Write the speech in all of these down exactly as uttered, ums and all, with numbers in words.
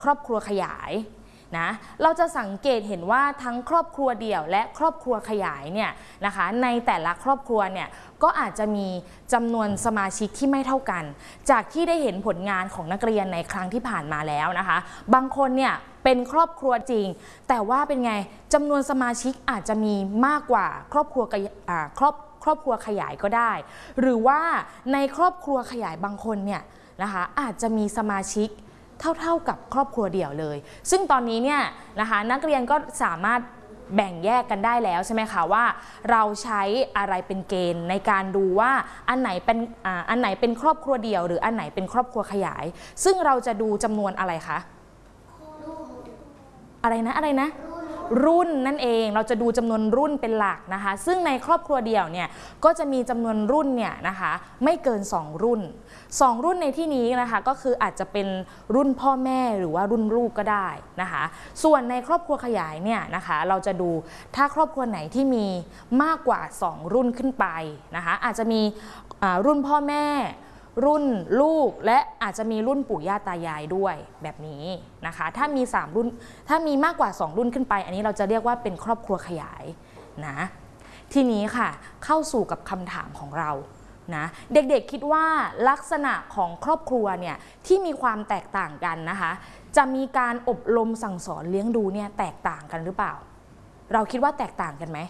ครอบครัวขยายนะเราจะสังเกตเห็นว่าทั้งครอบครัวเดี่ยวและครอบครัวขยายเนี่ยนะคะในแต่ละครอบครัวเนี่ยก็อาจจะมีจำนวนสมาชิกที่ไม่เท่ากันจากที่ได้เห็นผลงานของนักเรียนในครั้งที่ผ่านมาแล้วนะคะบางคนเนี่ยเป็นครอบครัวจริงแต่ว่าเป็นไงจำนวนสมาชิกอาจจะมีมากกว่าครอบครัวครอบครอบครัวขยายก็ได้หรือว่าในครอบครัวขยายบางคนเนี่ยนะคะอาจจะมีสมาชิกเท่าๆกับครอบครัวเดี่ยวเลยซึ่งตอนนี้เนี่ยนะคะนักเรียนก็สามารถแบ่งแยกกันได้แล้วใช่ไหมคะว่าเราใช้อะไรเป็นเกณฑ์ในการดูว่าอันไหนเป็นอ่าอันไหนเป็นครอบครัวเดี่ยวหรืออันไหนเป็นครอบครัวขยายซึ่งเราจะดูจำนวนอะไรคะอะไรนะอะไรนะรุ่นนั่นเองเราจะดูจำนวนรุ่นเป็นหลักนะคะซึ่งในครอบครัวเดี่ยวเนี่ยก็จะมีจำนวนรุ่นเนี่ยนะคะไม่เกินสองรุ่นสองรุ่นในที่นี้นะคะก็คืออาจจะเป็นรุ่นพ่อแม่หรือว่ารุ่นลูกก็ได้นะคะส่วนในครอบครัวขยายเนี่ยนะคะเราจะดูถ้าครอบครัวไหนที่มีมากกว่าสองรุ่นขึ้นไปนะคะอาจจะมีรุ่นพ่อแม่รุ่นลูกและอาจจะมีรุ่นปู่ย่าตายายด้วยแบบนี้นะคะถ้ามีสามรุ่นถ้ามีมากกว่าสองรุ่นขึ้นไปอันนี้เราจะเรียกว่าเป็นครอบครัวขยายนะทีนี้ค่ะเข้าสู่กับคำถามของเรานะเด็กๆคิดว่าลักษณะของครอบครัวเนี่ยที่มีความแตกต่างกันนะคะจะมีการอบรมสั่งสอนเลี้ยงดูเนี่ยแตกต่างกันหรือเปล่าเราคิดว่าแตกต่างกันไหม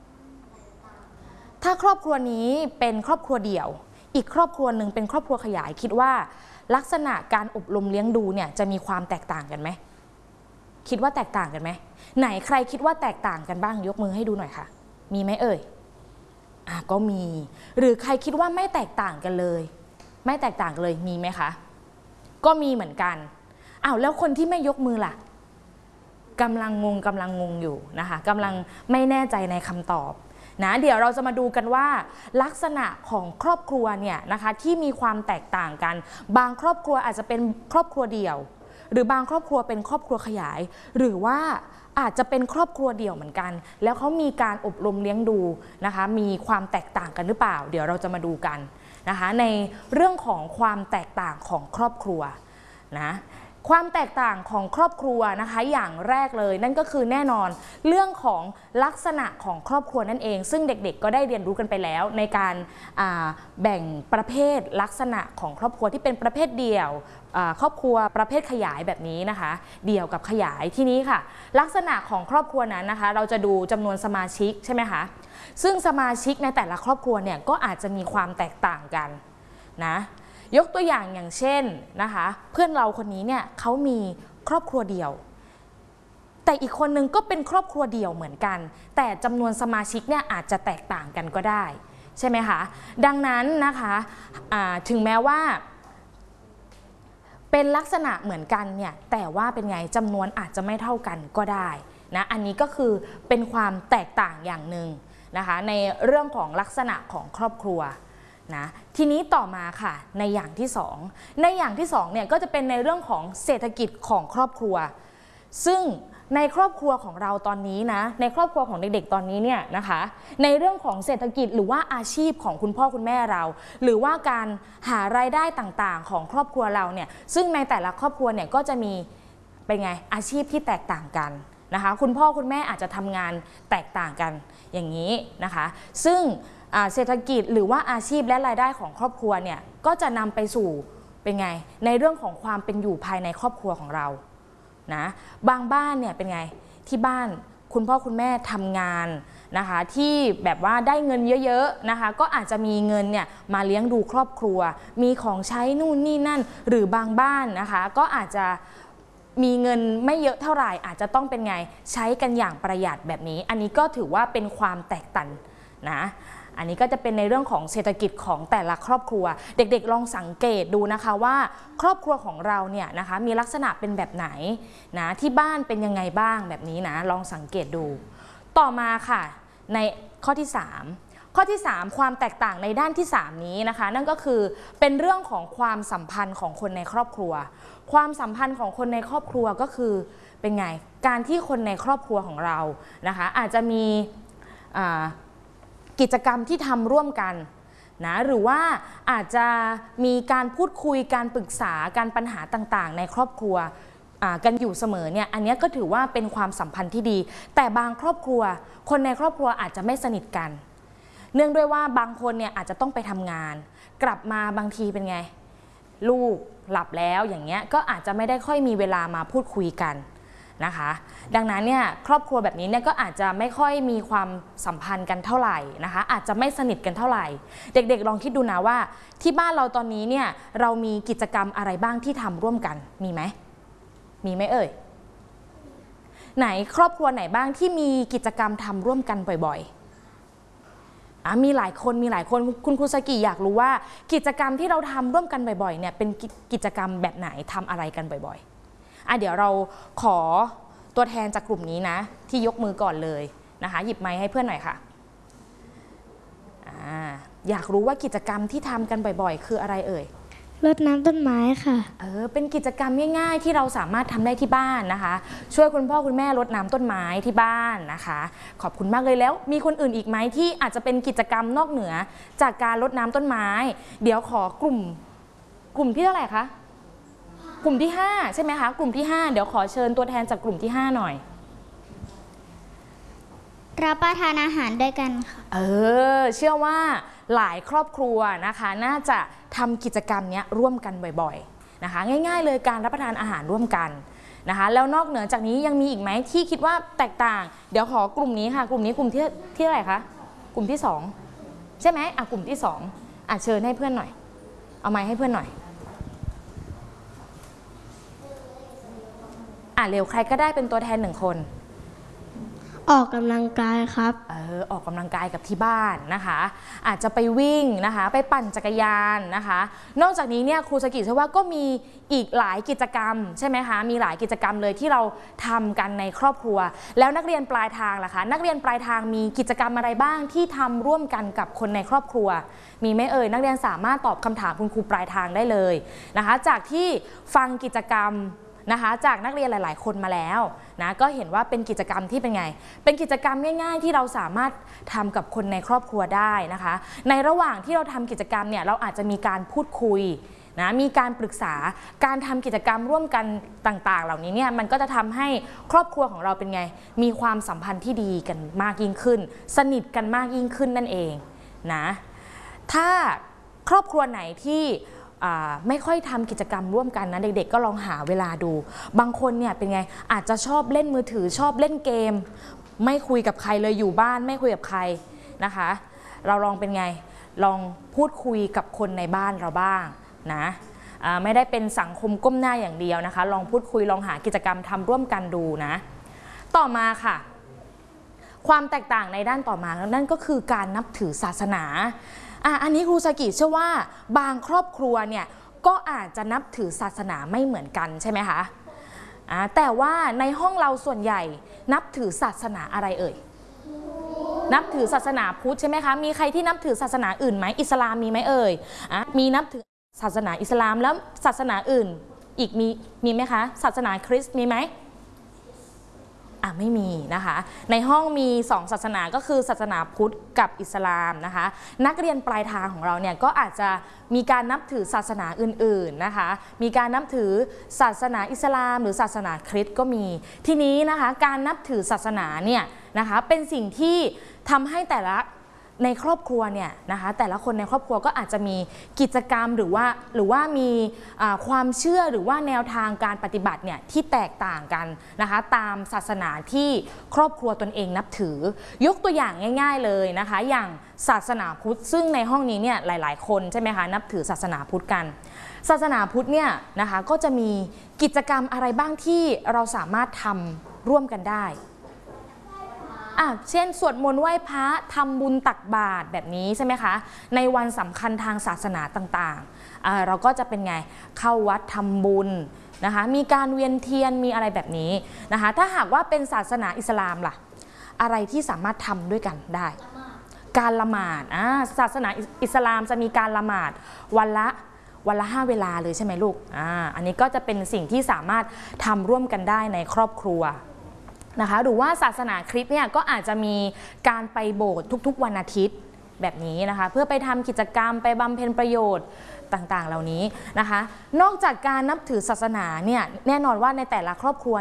ถ้าครอบครัวนี้เป็นครอบครัวเดี่ยวอีกครอบครัวหนึ่งเป็นครอบครัวขยายคิดว่าลักษณะการอบรมเลี้ยงดูเนี่ยจะมีความแตกต่างกันไหมคิดว่าแตกต่างกันไหมไหนใครคิดว่าแตกต่างกันบ้างยกมือให้ดูหน่อยค่ะมีไหมเอ่ยอ่ะก็มีหรือใครคิดว่าไม่แตกต่างกันเลยไม่แตกต่างกันเลยมีไหมคะก็มีเหมือนกันอ้าวแล้วคนที่ไม่ยกมือล่ะกำลังงงกำลังงงอยู่นะคะกำลังไม่แน่ใจในคำตอบนะเดี๋ยวเราจะมาดูกันว่าลักษณะของครอบครัวเนี่ยนะคะที่มีความแตกต่างกันบางครอบครัวอาจจะเป็นครอบครัวเดี่ยวหรือบางครอบครัวเป็นครอบครัวขยายหรือว่าอาจจะเป็นครอบครัวเดี่ยวเหมือนกันแล้วเขามีการอบรมเลี้ยงดูนะคะมีความแตกต่างกันหรือเปล่าเดี๋ยวเราจะมาดูกันนะคะในเรื่องของความแตกต่างของครอบครัวนะความแตกต่างของครอบครัวนะคะอย่างแรกเลยนั่นก็คือแน่นอนเรื่องของลักษณะของครอบครัวนั่นเองซึ่งเด็กๆก็ได้เรียนรู้กันไปแล้วในการแบ่งประเภทลักษณะของครอบครัวที่เป็นประเภทเดี่ยวครอบครัวประเภทขยายแบบนี้นะคะเดี่ยวกับขยายที่นี้ค่ะลักษณะของครอบครัวนั้นนะคะเราจะดูจำนวนสมาชิกใช่ไหมคะซึ่งสมาชิกในแต่ละครอบครัวเนี่ยก็อาจจะมีความแตกต่างกันนะยกตัวอย่างอย่างเช่นนะคะเพื่อนเราคนนี้เนี่ยเขามีครอบครัวเดี่ยวแต่อีกคนนึงก็เป็นครอบครัวเดี่ยวเหมือนกันแต่จำนวนสมาชิกเนี่ยอาจจะแตกต่างกันก็ได้ใช่ไหมคะดังนั้นนะคะถึงแม้ว่าเป็นลักษณะเหมือนกันเนี่ยแต่ว่าเป็นไงจำนวนอาจจะไม่เท่ากันก็ได้นะอันนี้ก็คือเป็นความแตกต่างอย่างหนึ่งนะคะในเรื่องของลักษณะของครอบครัวนะทีนี้ต่อมาค่ะในอย่างที่สองในอย่างที่สองเนี่ยก็จะเป็นในเรื่องของเศรษฐกิจของครอบครัวซึ่งในครอบครัวของเราตอนนี้นะในครอบครัวของเด็กๆตอนนี้เนี่ยนะคะในเรื่องของเศรษฐกิจหรือว่าอาชีพของคุณพ่อคุณแม่เราหรือว่าการหารายได้ต่างๆของครอบครัวเราเนี่ยซึ่งในแต่ละครอบครัวเนี่ยก็จะมีเป็นไงอาชีพที่แตกต่างกันนะคะคุณพ่อคุณแม่อาจจะทำงานแตกต่างกันอย่างนี้นะคะซึ่งเศรษฐกิจหรือว่าอาชีพและรายได้ของครอบครัวเนี่ยก็จะนำไปสู่เป็นไงในเรื่องของความเป็นอยู่ภายในครอบครัวของเรานะบางบ้านเนี่ยเป็นไงที่บ้านคุณพ่อคุณแม่ทำงานนะคะที่แบบว่าได้เงินเยอะๆนะคะก็อาจจะมีเงินเนี่ยมาเลี้ยงดูครอบครัวมีของใช้นู่นนี่นั่นหรือบางบ้านนะคะก็อาจจะมีเงินไม่เยอะเท่าไหร่อาจจะต้องเป็นไงใช้กันอย่างประหยัดแบบนี้อันนี้ก็ถือว่าเป็นความแตกต่างนะอันนี้ก็จะเป็นในเรื่องของเศรษฐกิจของแต่ละครอบครัวเด็กๆลองสังเกตดูนะคะว่าครอบครัวของเราเนี่ยนะคะมีลักษณะเป็นแบบไหนนะที่บ้านเป็นยังไงบ้างแบบนี้นะลองสังเกตดูต่อมาค่ะในข้อที่สามข้อที่สามความแตกต่างในด้านที่สามนี้นะคะนั่นก็คือเป็นเรื่องของความสัมพันธ์ของคนในครอบครัวความสัมพันธ์ของคนในครอบครัวก็คือเป็นไงการที่คนในครอบครัวของเรานะคะอาจจะมีกิจกรรมที่ทำร่วมกันนะหรือว่าอาจจะมีการพูดคุยการปรึกษาการปัญหาต่างๆในครอบครัวกันอยู่เสมอเนี่ยอันนี้ก็ถือว่าเป็นความสัมพันธ์ที่ดีแต่บางครอบครัวคนในครอบครัวอาจจะไม่สนิทกันเนื่องด้วยว่าบางคนเนี่ยอาจจะต้องไปทำงานกลับมาบางทีเป็นไงลูกหลับแล้วอย่างเงี้ยก็อาจจะไม่ได้ค่อยมีเวลามาพูดคุยกันนะคะดังนั้นเนี่ยครอบครัวแบบนี้เนี่ยก็อาจจะไม่ค่อยมีความสัมพันธ์กันเท่าไหร่นะคะอาจจะไม่สนิทกันเท่าไหร่เด็กๆลองคิดดูนะว่าที่บ้านเราตอนนี้เนี่ยเรามีกิจกรรมอะไรบ้างที่ทำร่วมกันมีไหมมีไหมเอ่ยไหนครอบครัวไหนบ้างที่มีกิจกรรมทำร่วมกันบ่อยๆอ่ะมีหลายคนมีหลายคนคุณครูสกิอยากรู้ว่ากิจกรรมที่เราทำร่วมกันบ่อยๆเนี่ยเป็นกิจกรรมแบบไหนทำอะไรกันบ่อยๆอ่ะเดี๋ยวเราขอตัวแทนจากกลุ่มนี้นะที่ยกมือก่อนเลยนะคะหยิบไมค์ให้เพื่อนหน่อยค่ะอ่าอยากรู้ว่ากิจกรรมที่ทำกันบ่อยๆคืออะไรเอ่ยรดน้ำต้นไม้ค่ะเออเป็นกิจกรรมง่ายๆที่เราสามารถทำได้ที่บ้านนะคะช่วยคุณพ่อคุณแม่รดน้ำต้นไม้ที่บ้านนะคะขอบคุณมากเลยแล้วมีคนอื่นอีกไหมที่อาจจะเป็นกิจกรรมนอกเหนือจากการรดน้ำต้นไม้เดี๋ยวขอกลุ่มกลุ่มที่เท่าไหร่คะกลุ่มที่ห้าใช่ไหมคะกลุ่มที่ห้าเดี๋ยวขอเชิญตัวแทนจากกลุ่มที่ห้าหน่อยรับประทานอาหารด้วยกันค่ะเออเชื่อว่าหลายครอบครัวนะคะน่าจะทำกิจกรรมนี้ร่วมกันบ่อยๆนะคะง่ายๆเลยการรับประทานอาหารร่วมกันนะคะแล้วนอกเหนือจากนี้ยังมีอีกไหมที่คิดว่าแตกต่างเดี๋ยวขอกลุ่มนี้ค่ะกลุ่มนี้กลุ่มที่ที่เท่าไหร่คะกลุ่มที่สองใช่ไหมอ่ะกลุ่มที่สองอ่ะเชิญให้เพื่อนหน่อยเอาไมค์ให้เพื่อนหน่อยอ่ะเร็วใครก็ได้เป็นตัวแทนหนึ่งคนออกกำลังกายครับเออออกกำลังกายกับที่บ้านนะคะอาจจะไปวิ่งนะคะไปปั่นจักรยานนะคะนอกจากนี้เนี่ยครูสกิเชื่อว่าก็มีอีกหลายกิจกรรมใช่ไหมคะมีหลายกิจกรรมเลยที่เราทำกันในครอบครัวแล้วนักเรียนปลายทางล่ะคะนักเรียนปลายทางมีกิจกรรมอะไรบ้างที่ทำร่วมกันกับคนในครอบครัวมีไหมเอ่ยนักเรียนสามารถตอบคำถามคุณครูปลายทางได้เลยนะคะจากที่ฟังกิจกรรมนะคะจากนักเรียนหลายๆคนมาแล้วนะก็เห็นว่าเป็นกิจกรรมที่เป็นไงเป็นกิจกรรมง่ายๆที่เราสามารถทำกับคนในครอบครัวได้นะคะในระหว่างที่เราทำกิจกรรมเนี่ยเราอาจจะมีการพูดคุยนะมีการปรึกษาการทำกิจกรรมร่วมกันต่างๆเหล่านี้เนี่ยมันก็จะทำให้ครอบครัวของเราเป็นไงมีความสัมพันธ์ที่ดีกันมากยิ่งขึ้นสนิทกันมากยิ่งขึ้นนั่นเองนะถ้าครอบครัวไหนที่ไม่ค่อยทำกิจกรรมร่วมกันนะเด็กๆก็ลองหาเวลาดูบางคนเนี่ยเป็นไงอาจจะชอบเล่นมือถือชอบเล่นเกมไม่คุยกับใครเลยอยู่บ้านไม่คุยกับใครนะคะเราลองเป็นไงลองพูดคุยกับคนในบ้านเราบ้างนะไม่ได้เป็นสังคมก้มหน้าอย่างเดียวนะคะลองพูดคุยลองหากิจกรรมทำร่วมกันดูนะต่อมาค่ะความแตกต่างในด้านต่อมานั่นก็คือการนับถือศาสนาอ่ะอันนี้ครูสกิเชื่อว่าบางครอบครัวเนี่ยก็อาจจะนับถือศาสนาไม่เหมือนกันใช่ไหมคะอ่ะแต่ว่าในห้องเราส่วนใหญ่นับถือศาสนาอะไรเอ่ยนับถือศาสนาพุทธใช่ไหมคะมีใครที่นับถือศาสนาอื่นไหมอิสลามมีไหมเอ่ยอ่ะมีนับถือศาสนาอิสลามแล้วศาสนาอื่นอีกมีมีไหมคะศาสนาคริสต์มีไหมอ่ะไม่มีนะคะในห้องมีสองศาสนาก็คือศาสนาพุทธกับอิสลามนะคะนักเรียนปลายทางของเราเนี่ยก็อาจจะมีการนับถือศาสนาอื่นๆนะคะมีการนับถือศาสนาอิสลามหรือศาสนาคริสต์ก็มีทีนี้นะคะการนับถือศาสนาเนี่ยนะคะเป็นสิ่งที่ทำให้แต่ละในครอบครัวเนี่ยนะคะแต่ละคนในครอบครัวก็อาจจะมีกิจกรรมหรือว่าหรือว่ามีความเชื่อหรือว่าแนวทางการปฏิบัติเนี่ยที่แตกต่างกันนะคะตามศาสนาที่ครอบครัวตนเองนับถือยกตัวอย่างง่ายๆเลยนะคะอย่างศาสนาพุทธซึ่งในห้องนี้เนี่ยหลายๆคนใช่ไหมคะนับถือศาสนาพุทธกันศาสนาพุทธเนี่ยนะคะก็จะมีกิจกรรมอะไรบ้างที่เราสามารถทำร่วมกันได้อ่ะเช่นสวดมนต์ไหว้พระทำบุญตักบาตรแบบนี้ใช่ไหมคะในวันสำคัญทางศาสนาต่างๆเราก็จะเป็นไงเข้าวัดทำบุญนะคะมีการเวียนเทียนมีอะไรแบบนี้นะคะถ้าหากว่าเป็นศาสนาอิสลามล่ะอะไรที่สามารถทำด้วยกันได้การละหมาดอ่าศาสนาอิสลามจะมีการละหมาดวันละวันละห้าเวลาเลยใช่ไหมลูกอ่าอันนี้ก็จะเป็นสิ่งที่สามารถทำร่วมกันได้ในครอบครัวนะคะหรือว่าศาสนาคริสต์เนี่ยก็อาจจะมีการไปโบสถ์ทุกๆวันอาทิตย์แบบนี้นะคะเพื่อไปทำกิจกรรมไปบำเพ็ญประโยชน์ต่างๆเหล่านี้นะคะนอกจากการนับถือศาสนาเนี่ยแน่นอนว่าในแต่ละครอบครัว